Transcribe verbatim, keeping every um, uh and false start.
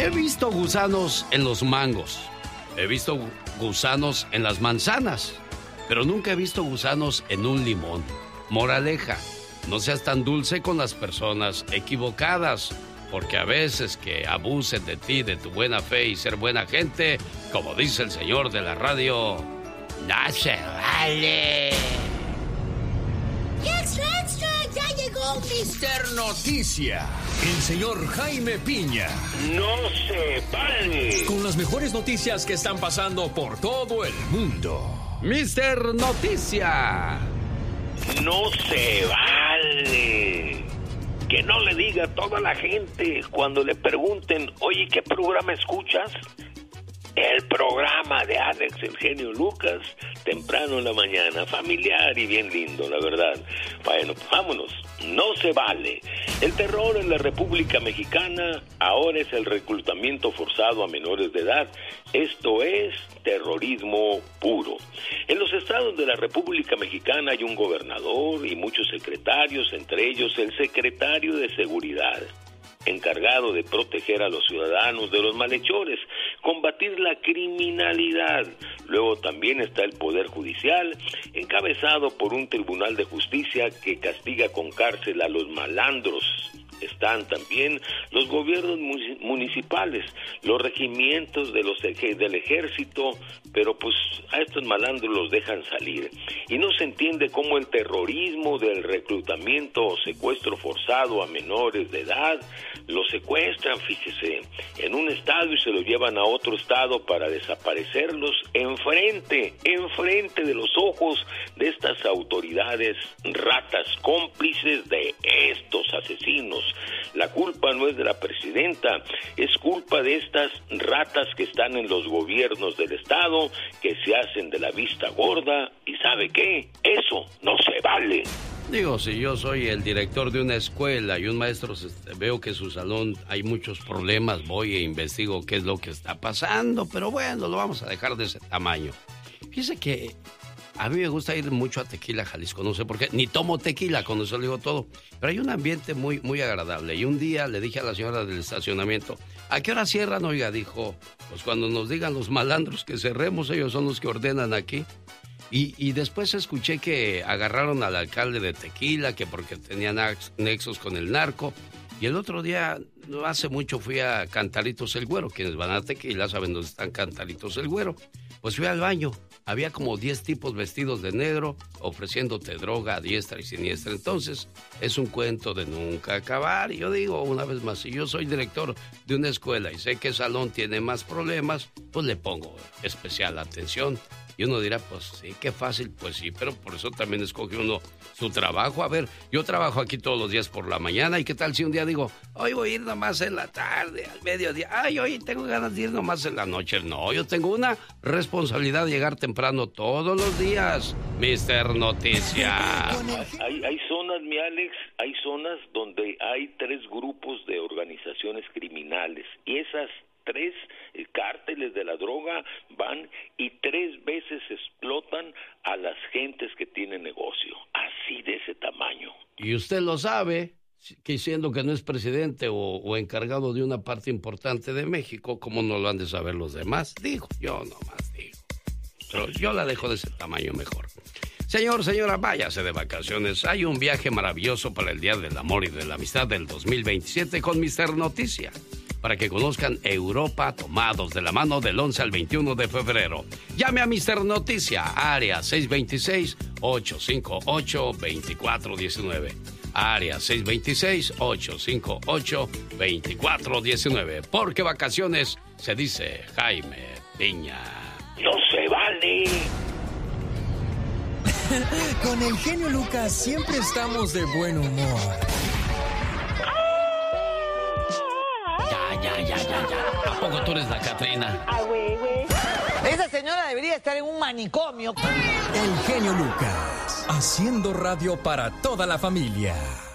He visto gusanos en los mangos, he visto gusanos en las manzanas, pero nunca he visto gusanos en un limón. Moraleja, no seas tan dulce con las personas equivocadas, porque a veces que abusen de ti, de tu buena fe y ser buena gente, como dice el señor de la radio, no se vale. ¡Extra, extra! ¡Ya llegó mister Noticia! El señor Jaime Piña. ¡No se vale! Con las mejores noticias que están pasando por todo el mundo. mister Noticia. ¡No se vale! Que no le diga a toda la gente cuando le pregunten, oye, ¿qué programa escuchas? El programa de Alex, el genio Lucas, temprano en la mañana, familiar y bien lindo, la verdad. Bueno, pues vámonos, no se vale. El terror en la República Mexicana ahora es el reclutamiento forzado a menores de edad. Esto es terrorismo puro. En los estados de la República Mexicana hay un gobernador y muchos secretarios, entre ellos el secretario de Seguridad, encargado de proteger a los ciudadanos de los malhechores, combatir la criminalidad. Luego también está el Poder Judicial, encabezado por un tribunal de justicia que castiga con cárcel a los malandros. Están también los gobiernos municipales, los regimientos de los del ejército, pero pues a estos malandros los dejan salir. Y no se entiende cómo el terrorismo del reclutamiento o secuestro forzado a menores de edad, los secuestran, fíjese, en un estado y se los llevan a otro estado para desaparecerlos enfrente, enfrente de los ojos de estas autoridades ratas cómplices de estos asesinos. La culpa no es de la presidenta, es culpa de estas ratas que están en los gobiernos del estado, que se hacen de la vista gorda, y ¿sabe qué? Eso no se vale. Digo, si yo soy el director de una escuela y un maestro veo que en su salón hay muchos problemas, voy e investigo qué es lo que está pasando, pero bueno, lo vamos a dejar de ese tamaño. Fíjese que a mí me gusta ir mucho a Tequila, Jalisco, no sé por qué, ni tomo tequila, con eso le digo todo, pero hay un ambiente muy, muy agradable. Y un día le dije a la señora del estacionamiento, ¿a qué hora cierran? Oiga, dijo, pues cuando nos digan los malandros que cerremos, ellos son los que ordenan aquí. Y, y después escuché que agarraron al alcalde de Tequila, que porque tenía nexos con el narco. Y el otro día, no hace mucho, fui a Cantaritos el Güero. Quienes van a Tequila saben dónde están Cantaritos el Güero. Pues fui al baño. Había como diez tipos vestidos de negro ofreciéndote droga a diestra y siniestra. Entonces, es un cuento de nunca acabar. Y yo digo, una vez más, si yo soy director de una escuela y sé que el salón tiene más problemas, pues le pongo especial atención. Y uno dirá, pues sí, qué fácil, pues sí, pero por eso también escoge uno su trabajo. A ver, yo trabajo aquí todos los días por la mañana, ¿y qué tal si un día digo, hoy voy a ir nomás en la tarde, al mediodía? Ay, hoy tengo ganas de ir nomás en la noche. No, yo tengo una responsabilidad de llegar temprano todos los días, mister Noticia. Hay, hay zonas, mi Alex, hay zonas donde hay tres grupos de organizaciones criminales, y esas tres cárteles de la droga van y tres veces explotan a las gentes que tienen negocio, así de ese tamaño. Y usted lo sabe, que siendo que no es presidente o, o encargado de una parte importante de México, ¿cómo no lo han de saber los demás? Digo, yo nomás digo. Pero yo la dejo de ese tamaño mejor. Señor, señora, váyase de vacaciones. Hay un viaje maravilloso para el Día del Amor y de la Amistad del dos mil veintisiete con mister Noticia, para que conozcan Europa tomados de la mano del once al veintiuno de febrero. Llame a mister Noticia, área seis dos seis, ocho cinco ocho, dos cuatro uno nueve. Área seis dos seis, ocho cinco ocho, dos cuatro uno nueve. Porque vacaciones se dice Jaime Piña. ¡No se vale! Con el genio Lucas siempre estamos de buen humor. Ya, ya, ya, ya, ya. ¿A poco tú eres la Catrina? Ah, güey, güey. Esa señora debería estar en un manicomio. El genio Lucas, haciendo radio para toda la familia.